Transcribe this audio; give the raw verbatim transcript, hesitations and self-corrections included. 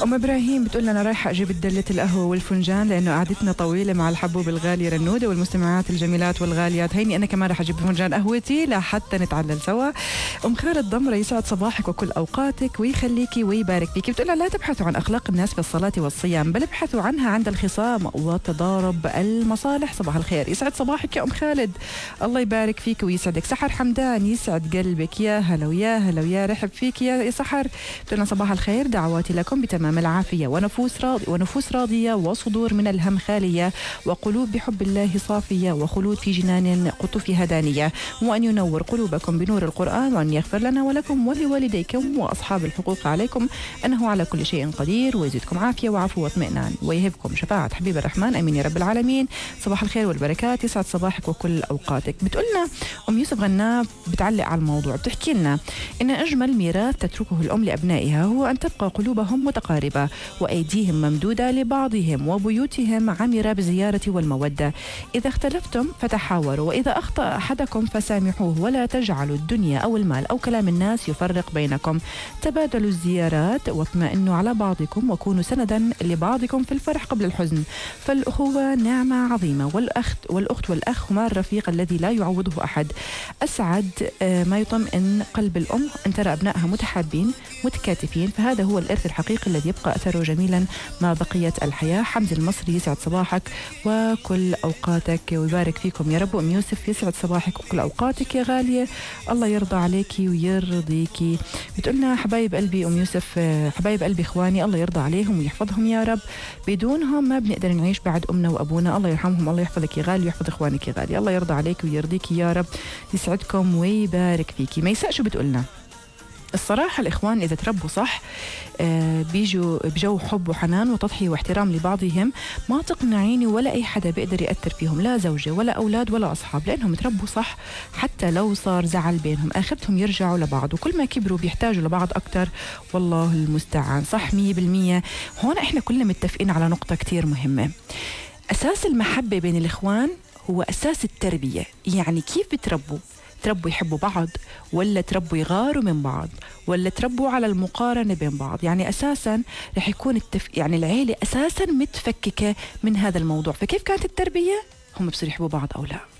أم إبراهيم بتقول لنا رايحة أجيب الدلة القهوة والفنجان لأنه قعدتنا طويلة مع الحبوب الغالية رنودة والمستمعات الجميلات والغاليات. هيني أنا كمان راح أجيب فنجان قهوتي لحتى نتعلل سوا. أم خالد ضمرة يسعد صباحك وكل أوقاتك ويخليكي ويبارك فيكي. بتقول لا تبحثوا عن أخلاق الناس في الصلاة والصيام بل ابحثوا عنها عند الخصام وتضارب المصالح. صباح الخير، يسعد صباحك يا أم خالد، الله يبارك فيك ويسعدك. سحر حمدان يسعد قلبك، يا هلا ويا هلا ويا رحب فيك يا سحر. بتقول صباح الخير، دعواتي لكم بتمام العافية ونفوس راضي ونفوس راضية وصدور من الهم خالية وقلوب بحب الله صافية وخلود في جنان قطوفها دانية، وأن ينور قلوبكم بنور القرآن وأن يغفر لنا ولكم ولوالديكم وأصحاب الحقوق عليكم أنه على كل شيء قدير ويزيدكم عافية وعفو واطمئنان ويهبكم شفاعة حبيب الرحمن آمين يا رب العالمين. صباح الخير والبركات، يسعد صباحك وكل أوقاتك. بتقولنا أم يوسف غناب بتعلق على الموضوع، بتحكي لنا إن أجمل ميراث تتركه الأم لأبنائها هو أن تبقى قلوبهم متقاربة وأيديهم ممدودة لبعضهم وبيوتهم عمرة بالزيارة والمودة. إذا اختلفتم فتحاوروا، وإذا أخطأ أحدكم فسامحوه، ولا تجعلوا الدنيا أو المال أو كلام الناس يفرق بينكم. تبادلوا الزيارات واطمئنوا على بعضكم وكونوا سندا لبعضكم في الفرح قبل الحزن، فالأخوة نعمة عظيمة، والأخت والأخت والأخ هما الرفيق الذي لا يعوضه أحد. أسعد ما يطمئن قلب الأم أن ترى أبنائها متحابين متكاتفين، فهذا هو الإرث الحقيقي الذي يبقى أثره جميلا ما بقيت الحياة. حمد المصري يسعد صباحك وكل أوقاتك ويبارك فيكم يا رب. أم يوسف يسعد صباحك وكل أوقاتك يا غالية، الله يرضى عليكي ويرضيكي. بتقولنا حبايب قلبي أم يوسف، حبايب قلبي إخواني الله يرضى عليهم ويحفظهم يا رب، بدونهم ما بنقدر نعيش بعد أمنا وأبونا، الله يرحمهم، الله يحفظك يا غالي ويحفظ إخوانك يا غالي، الله يرضى عليك ويرضيكي يا رب، يسعدكم ويبارك فيكي. ميساء شو بتقولنا؟ الصراحة الإخوان إذا تربوا صح آه بيجوا بجو حب وحنان وتضحية واحترام لبعضهم، ما تقنعيني ولا أي حدا بيقدر يأثر فيهم، لا زوجة ولا أولاد ولا أصحاب، لأنهم تربوا صح. حتى لو صار زعل بينهم آخرتهم يرجعوا لبعض، وكل ما كبروا بيحتاجوا لبعض أكتر، والله المستعان. صح مية بالمية. هون إحنا كلنا متفقين على نقطة كتير مهمة، أساس المحبة بين الإخوان هو أساس التربية. يعني كيف بتربوا؟ تربوا يحبوا بعض ولا تربوا يغاروا من بعض ولا تربوا على المقارنة بين بعض؟ يعني أساسا رح يكون التف... يعني العيلة أساسا متفككة من هذا الموضوع، فكيف كانت التربية؟ هم بصيروا يحبوا بعض أو لا؟